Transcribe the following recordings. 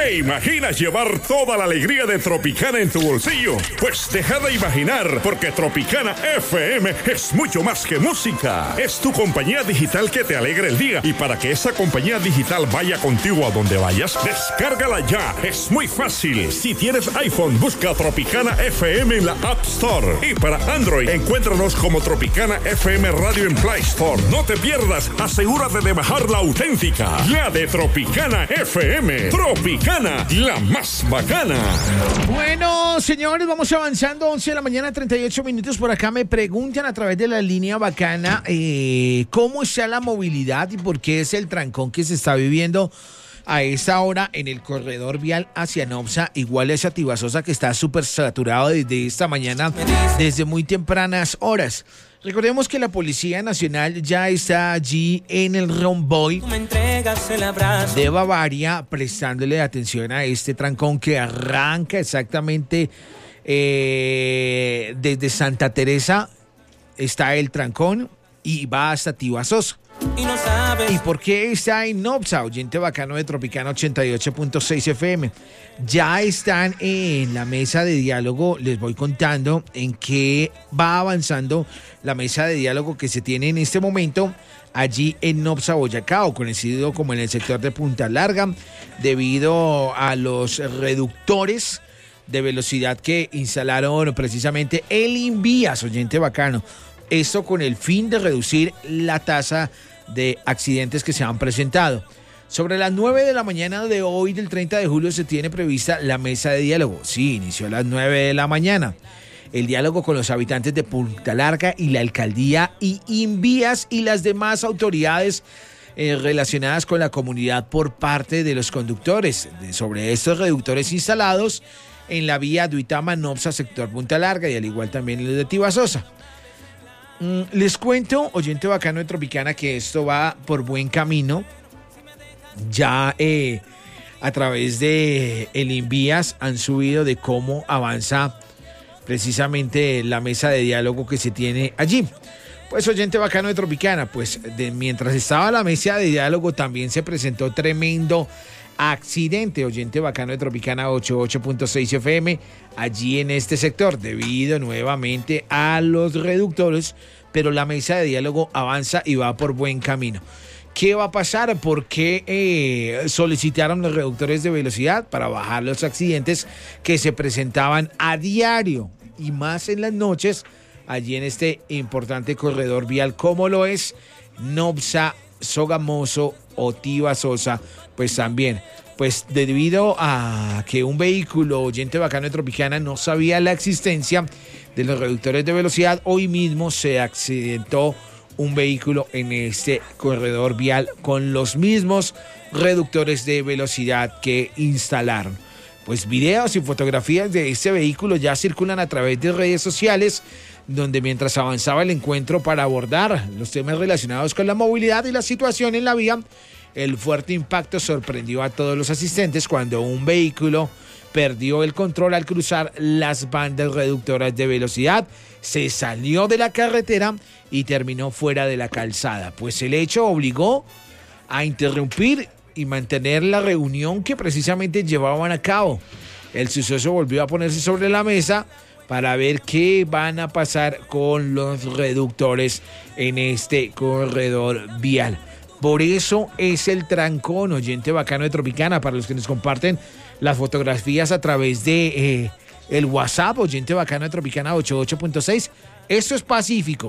¿Te imaginas llevar toda la alegría de Tropicana en tu bolsillo? Pues deja de imaginar, porque Tropicana FM es mucho más que música. Es tu compañía digital que te alegra el día. Y para que esa compañía digital vaya contigo a donde vayas, descárgala ya. Es muy fácil. Si tienes iPhone, busca Tropicana FM en la App Store. Y para Android, encuéntranos como Tropicana FM Radio en Play Store. No te pierdas, asegúrate de bajar la auténtica, la de Tropicana FM. Tropicana, la más bacana. Bueno, señores, vamos avanzando. 11 de la mañana, 38 minutos. Por acá me preguntan a través de la línea bacana cómo está la movilidad y por qué es el trancón que se está viviendo a esta hora en el corredor vial hacia Nopsa, igual es a Tibasosa, que está súper saturado desde esta mañana, desde muy tempranas horas. Recordemos que la Policía Nacional ya está allí en el Romboy de Bavaria, prestándole atención a este trancón que arranca exactamente desde Santa Teresa. Está el trancón y va hasta Tibasosa. ¿Y por qué está en Nopsa? Oyente bacano de Tropicana 88.6 FM. Ya están en la mesa de diálogo. Les voy contando en qué va avanzando la mesa de diálogo que se tiene en este momento allí en Nopsa, Boyacá, o conocido como en el sector de Punta Larga, debido a los reductores de velocidad que instalaron precisamente el Invías, oyente bacano. Esto con el fin de reducir la tasa de accidentes que se han presentado. Sobre las 9 de la mañana de hoy, del 30 de julio, se tiene prevista la mesa de diálogo. Sí, inició a las 9 de la mañana. El diálogo con los habitantes de Punta Larga y la alcaldía y Invías y las demás autoridades relacionadas con la comunidad por parte de los conductores sobre estos reductores instalados en la vía Duitama-Nopsa, sector Punta Larga, y al igual también el de Tibasosa. Les cuento, oyente bacano de Tropicana, que esto va por buen camino. Ya a través de el Invías han subido de cómo avanza precisamente la mesa de diálogo que se tiene allí. Pues oyente bacano de Tropicana, pues mientras estaba la mesa de diálogo también se presentó tremendo accidente, oyente bacano de Tropicana 88.6 FM, allí en este sector, debido nuevamente a los reductores, pero la mesa de diálogo avanza y va por buen camino. ¿Qué va a pasar? ¿Por qué solicitaron los reductores de velocidad? Para bajar los accidentes que se presentaban a diario y más en las noches allí en este importante corredor vial, como lo es Nopsa, Sogamoso o Tibasosa. Pues también, pues debido a que un vehículo, oyente bacano de Tropicana, no sabía la existencia de los reductores de velocidad, hoy mismo se accidentó un vehículo en este corredor vial con los mismos reductores de velocidad que instalaron. Pues videos y fotografías de este vehículo ya circulan a través de redes sociales, donde mientras avanzaba el encuentro para abordar los temas relacionados con la movilidad y la situación en la vía, el fuerte impacto sorprendió a todos los asistentes cuando un vehículo perdió el control al cruzar las bandas reductoras de velocidad, se salió de la carretera y terminó fuera de la calzada. Pues el hecho obligó a interrumpir y mantener la reunión que precisamente llevaban a cabo. El suceso volvió a ponerse sobre la mesa para ver qué van a pasar con los reductores en este corredor vial. Por eso es el trancón, oyente bacano de Tropicana, para los que nos comparten las fotografías a través de el WhatsApp, oyente bacano de Tropicana 88.6. Esto es pacífico,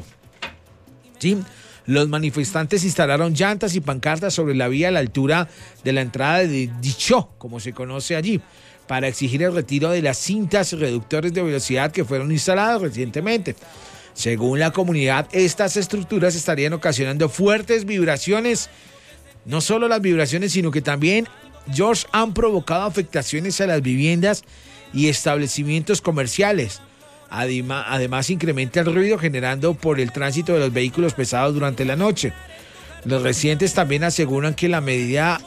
¿sí? Los manifestantes instalaron llantas y pancartas sobre la vía a la altura de la entrada de Dichó, como se conoce allí, para exigir el retiro de las cintas reductores de velocidad que fueron instaladas recientemente. Según la comunidad, estas estructuras estarían ocasionando fuertes vibraciones. No solo las vibraciones, sino que también, George, han provocado afectaciones a las viviendas y establecimientos comerciales. Además, incrementa el ruido generando por el tránsito de los vehículos pesados durante la noche. Los residentes también aseguran que la medida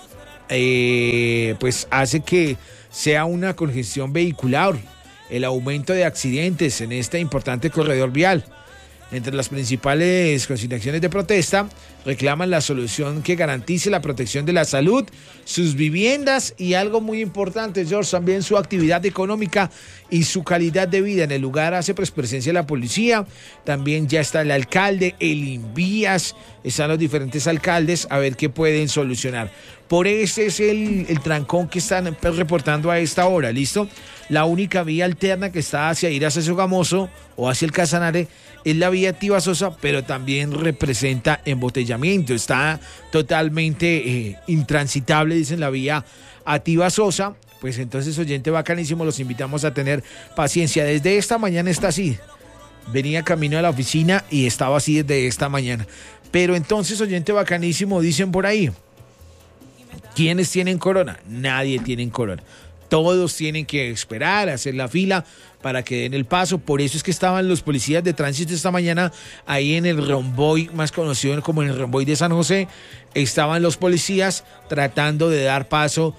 pues hace que sea una congestión vehicular, el aumento de accidentes en este importante corredor vial. Entre las principales consignaciones de protesta, reclaman la solución que garantice la protección de la salud, sus viviendas y algo muy importante, George, también su actividad económica y su calidad de vida. En el lugar hace presencia la policía, también ya está el alcalde, el Invías, están los diferentes alcaldes a ver qué pueden solucionar. Por ese es el trancón que están reportando a esta hora, ¿listo? La única vía alterna que está hacia ir hacia Sogamoso o hacia el Casanare es la vía Tío Sosa, pero también representa embotellamiento. Está totalmente intransitable, dicen, la vía a Tío Sosa. Pues entonces, oyente bacanísimo, los invitamos a tener paciencia. Desde esta mañana está así. Venía camino a la oficina y estaba así desde esta mañana. Pero entonces, oyente bacanísimo, dicen por ahí, ¿quiénes tienen corona? Nadie tiene corona. Todos tienen que esperar, hacer la fila para que den el paso. Por eso es que estaban los policías de tránsito esta mañana ahí en el romboy, más conocido como el romboy de San José. Estaban los policías tratando de dar paso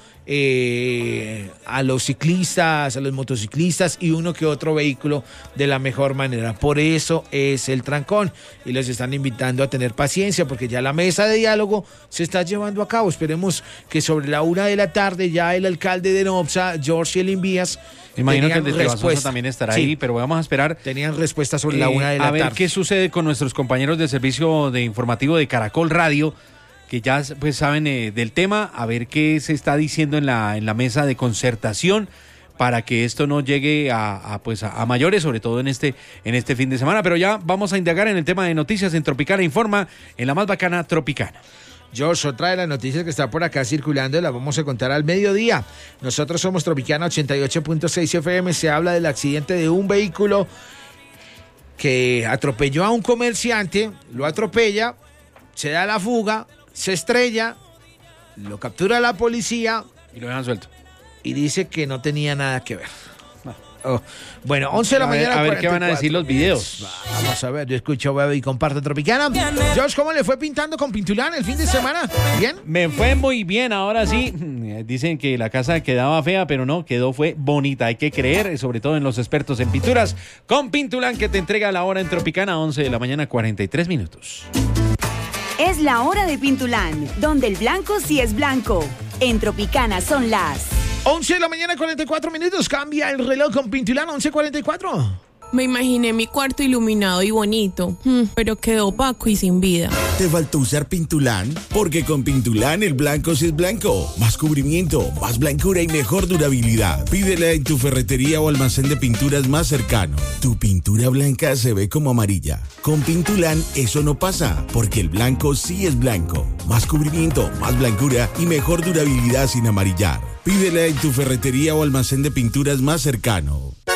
a los ciclistas, a los motociclistas y uno que otro vehículo de la mejor manera. Por eso es el trancón y los están invitando a tener paciencia porque ya la mesa de diálogo se está llevando a cabo. Esperemos que sobre la 1:00 p.m. ya el alcalde de Nopsa, George el Invías, imagino que el de Tebasosa también estará ahí, pero vamos a esperar. Tenían respuesta sobre la 1:00 p.m. A ver qué sucede con nuestros compañeros del servicio de informativo de Caracol Radio, que ya pues saben del tema, a ver qué se está diciendo en la mesa de concertación para que esto no llegue a mayores, sobre todo en este fin de semana. Pero ya vamos a indagar en el tema de noticias en Tropicana Informa, en la más bacana Tropicana. George, otra de las noticias que está por acá circulando la vamos a contar al mediodía. Nosotros somos Tropicana 88.6 FM. Se habla del accidente de un vehículo que atropelló a un comerciante, lo atropella, se da la fuga, se estrella, lo captura la policía y lo dejan suelto. Y dice que no tenía nada que ver. Oh. Bueno, 11 de la mañana. A ver qué van a decir los videos. Vamos a ver, yo escucho, veo y comparto Tropicana. George, ¿cómo le fue pintando con Pintulán el fin de semana? ¿Bien? Me fue muy bien, ahora sí. Dicen que la casa quedaba fea, pero no, fue bonita. Hay que creer, sobre todo en los expertos en pinturas. Con Pintulán, que te entrega la hora en Tropicana, 11 de la mañana, 43 minutos. Es la hora de Pintulán, donde el blanco sí es blanco. En Tropicana son las 11 de la mañana, 44 minutos. Cambia el reloj con Pintulán, 11:44. Me imaginé mi cuarto iluminado y bonito, pero quedó opaco y sin vida. ¿Te faltó usar Pintulán? Porque con Pintulán el blanco sí es blanco. Más cubrimiento, más blancura y mejor durabilidad. Pídela en tu ferretería o almacén de pinturas más cercano. Tu pintura blanca se ve como amarilla. Con Pintulán eso no pasa, porque el blanco sí es blanco. Más cubrimiento, más blancura y mejor durabilidad sin amarillar. Pídela en tu ferretería o almacén de pinturas más cercano.